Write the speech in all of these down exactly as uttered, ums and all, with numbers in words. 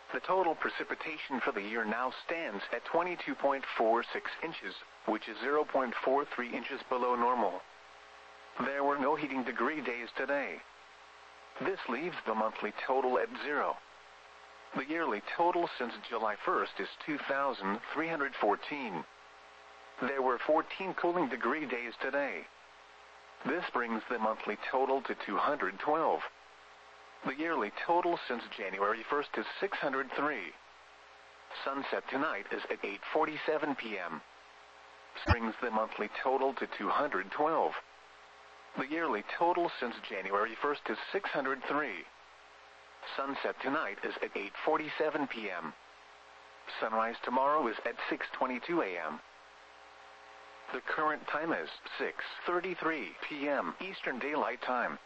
The total precipitation for the year now stands at twenty-two point four six inches, which is zero point four three inches below normal. There were no heating degree days today. This leaves the monthly total at zero. The yearly total since July first is two thousand three hundred fourteen. There were fourteen cooling degree days today. This brings the monthly total to two hundred twelve. The yearly total since January first is six hundred three. Sunset tonight is at eight forty-seven p m Brings the monthly total to two hundred twelve. The yearly total since January first is six hundred three. Sunset tonight is at eight forty-seven p m Sunrise tomorrow is at six twenty-two a m The current time is six thirty-three p m Eastern Daylight Time.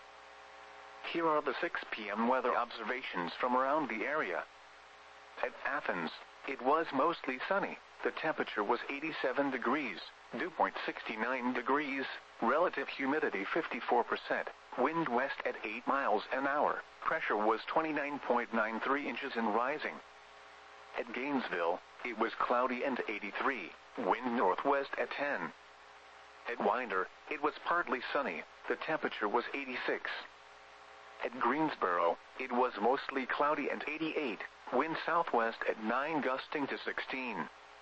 Here are the six p m weather observations from around the area. At Athens, it was mostly sunny. The temperature was eighty-seven degrees, dew point sixty-nine degrees, relative humidity fifty-four percent, wind west at eight miles an hour, pressure was twenty-nine point nine three inches and rising. At Gainesville, it was cloudy and eighty-three, wind northwest at ten. At Winder, it was partly sunny, the temperature was eighty-six. At Greensboro, it was mostly cloudy and eighty-eight, wind southwest at nine gusting to sixteen.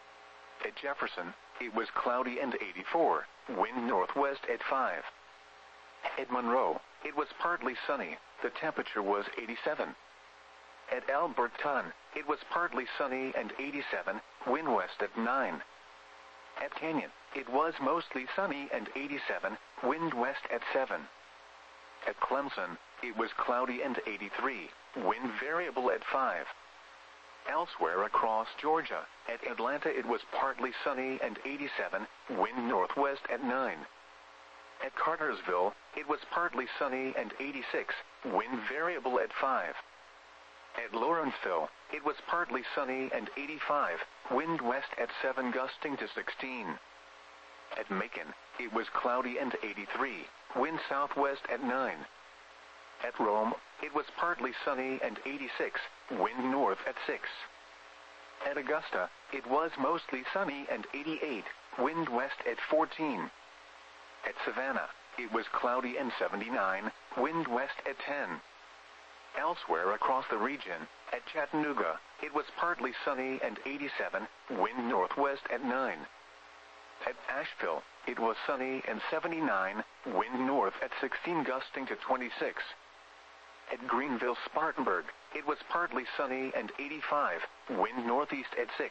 At Jefferson, it was cloudy and eighty-four, wind northwest at five. At Monroe, it was partly sunny, the temperature was eighty-seven. At Alberton, it was partly sunny and eighty-seven, wind west at nine. At Canyon, it was mostly sunny and eighty-seven, wind west at seven. At Clemson, it was cloudy and eighty-three, wind variable at five. Elsewhere across Georgia, at Atlanta it was partly sunny and eighty-seven, wind northwest at nine. At Cartersville, it was partly sunny and eighty-six, wind variable at five. At Lawrenceville, it was partly sunny and eighty-five, wind west at seven gusting to sixteen. At Macon, it was cloudy and eighty-three, wind southwest at nine. At Rome, it was partly sunny and eighty-six, wind north at six. At Augusta, it was mostly sunny and eighty-eight, wind west at fourteen. At Savannah, it was cloudy and seventy-nine, wind west at ten. Elsewhere across the region, at Chattanooga, it was partly sunny and eighty-seven, wind northwest at nine. At Asheville, it was sunny and seventy-nine, wind north at sixteen gusting to twenty-six. At Greenville-Spartanburg, it was partly sunny and eighty-five, wind northeast at six.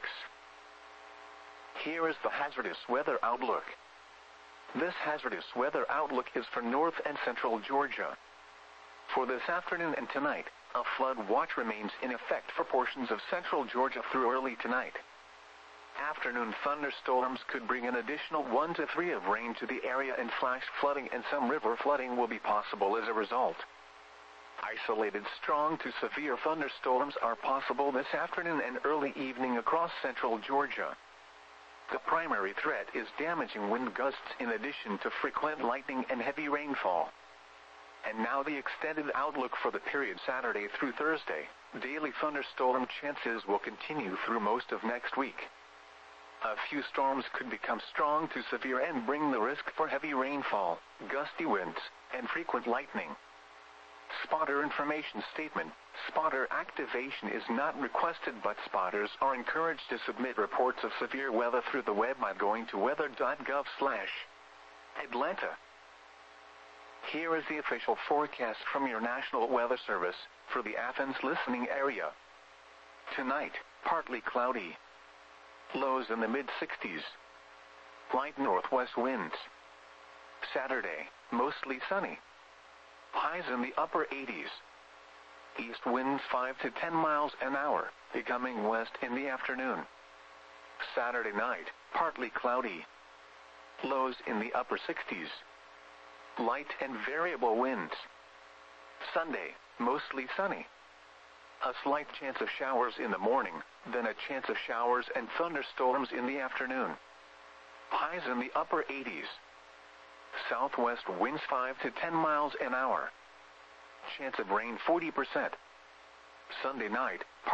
Here is the hazardous weather outlook. This hazardous weather outlook is for north and central Georgia. For this afternoon and tonight, a flood watch remains in effect for portions of central Georgia through early tonight. Afternoon thunderstorms could bring an additional one to three of rain to the area, and flash flooding and some river flooding will be possible as a result. Isolated strong to severe thunderstorms are possible this afternoon and early evening across central Georgia. The primary threat is damaging wind gusts in addition to frequent lightning and heavy rainfall. And now the extended outlook for the period Saturday through Thursday. Daily thunderstorm chances will continue through most of next week. A few storms could become strong to severe and bring the risk for heavy rainfall, gusty winds, and frequent lightning. Spotter information statement. Spotter activation is not requested, but spotters are encouraged to submit reports of severe weather through the web by going to weather dot gov slash Atlanta. Here is the official forecast from your National Weather Service for the Athens listening area. Tonight, partly cloudy. Lows in the mid sixties. Light northwest winds. Saturday, mostly sunny. Highs in the upper eighties. East winds five to ten miles an hour, becoming west in the afternoon. Saturday night, partly cloudy. Lows in the upper sixties. Light and variable winds. Sunday, mostly sunny. A slight chance of showers in the morning, then a chance of showers and thunderstorms in the afternoon. Highs in the upper eighties. Southwest winds five to ten miles an hour. Chance of rain forty percent. Sunday night,